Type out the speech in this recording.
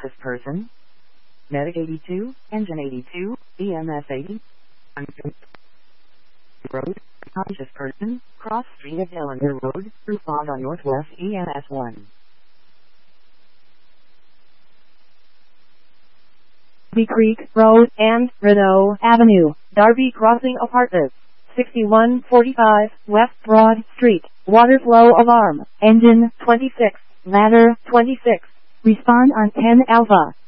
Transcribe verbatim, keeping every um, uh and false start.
unconscious person. Medic eighty-two, engine eighty-two, E M S eighty. Unconscious road, conscious person, cross street of Ellender Road, through fog on northwest E M S one. Darby Creek Road and Rideau Avenue, Darby Crossing Apartments, sixty-one forty-five West Broad Street, water flow alarm, engine twenty-six, ladder twenty-six. Respond on ten Alpha.